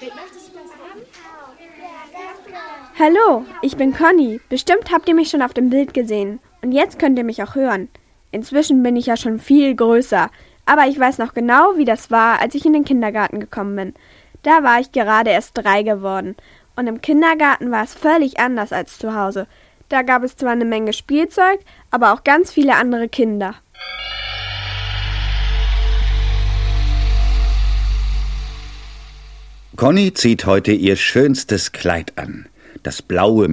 Hallo, ich bin Conny. Bestimmt habt ihr mich schon auf dem Bild gesehen. Und jetzt könnt ihr mich auch hören. Inzwischen bin ich ja schon viel größer. Aber ich weiß noch genau, wie das war, als ich in den Kindergarten gekommen bin. Da war ich gerade erst 3 geworden. Und im Kindergarten war es völlig anders als zu Hause. Da gab es zwar eine Menge Spielzeug, aber auch ganz viele andere Kinder. Conny zieht heute ihr schönstes Kleid an. Das blaue